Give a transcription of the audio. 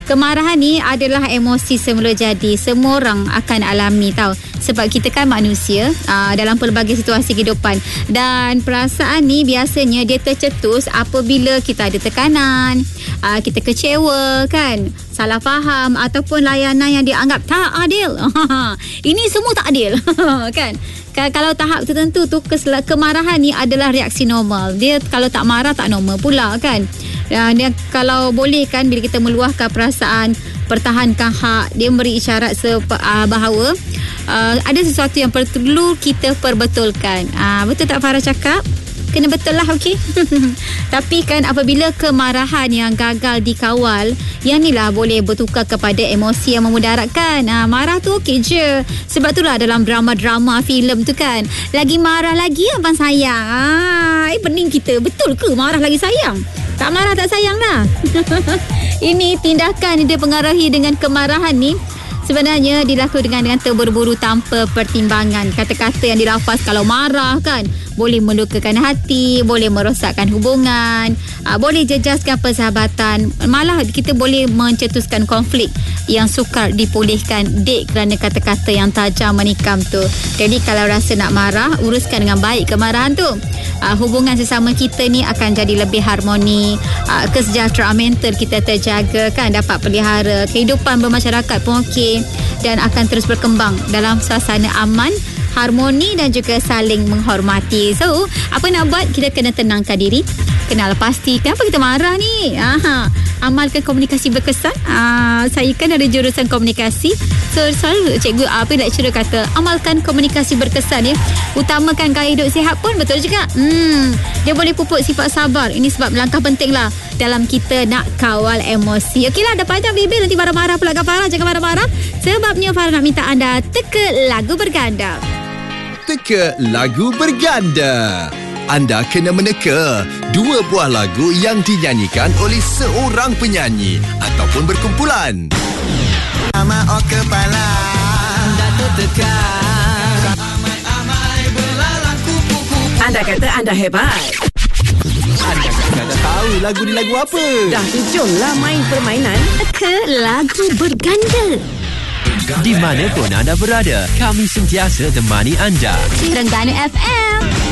Kemarahan ni adalah emosi semula jadi. Semua orang akan alami tau. Sebab kita kan manusia dalam pelbagai situasi kehidupan. Dan perasaan ni biasanya dia tercetus apabila kita ada tekanan, kita kecewa kan, salah faham ataupun layanan yang dianggap tak adil. Ini semua tak adil kan. Kalau tahap tertentu tu kemarahan ni adalah reaksi normal. Dia kalau tak marah tak normal pula kan. Dia kalau boleh kan, bila kita meluahkan perasaan, pertahankan hak, dia memberi isyarat bahawa ada sesuatu yang perlu kita perbetulkan. Betul tak Farah cakap? Kena betul lah, okey? Tapi kan apabila kemarahan yang gagal dikawal, yang ni lah boleh bertukar kepada emosi yang memudaratkan. Marah tu okey je. Sebab itulah dalam drama-drama filem tu kan, lagi marah lagi abang sayang. Pening kita. Betul ke marah lagi sayang? Tak marah tak sayang lah. Ini tindakan dia pengaruhi dengan kemarahan ni sebenarnya dilakukan dengan terburu-buru tanpa pertimbangan. Kata-kata yang dilafaz kalau marah kan boleh melukakan hati, boleh merosakkan hubungan, boleh jejaskan persahabatan, malah kita boleh mencetuskan konflik yang sukar dipulihkan kerana kata-kata yang tajam menikam tu. Jadi kalau rasa nak marah, uruskan dengan baik kemarahan tu. Hubungan sesama kita ni akan jadi lebih harmoni, kesejahteraan mental kita terjaga kan, dapat pelihara, kehidupan bermasyarakat pun okey dan akan terus berkembang dalam suasana aman, harmoni dan juga saling menghormati. So, apa nak buat? Kita kena tenangkan diri. Kenal pasti kenapa kita marah ni. Amalkan komunikasi berkesan. Saya kan ada jurusan komunikasi. So, selalu cikgu lecturer kata, amalkan komunikasi berkesan ya. Utamakan gaya hidup sihat pun betul juga. Dia boleh pupuk sifat sabar. Ini sebab langkah penting lah dalam kita nak kawal emosi. Okeylah, dah panjang bibir nanti marah-marah pula Farah. Jangan marah-marah. Sebabnya Farah nak minta anda teka lagu berganda. Teka lagu berganda. Anda kena meneka 2 buah lagu yang dinyanyikan oleh seorang penyanyi ataupun berkumpulan. Amai kepala Datuk teka. Amai belalang kupu-kupu. Anda kata anda hebat. Anda kata dah tahu lagu ni lagu apa. Dah tu jomlah main permainan Teka lagu berganda. Di mana pun anda berada, kami sentiasa temani anda. Terengganu FM.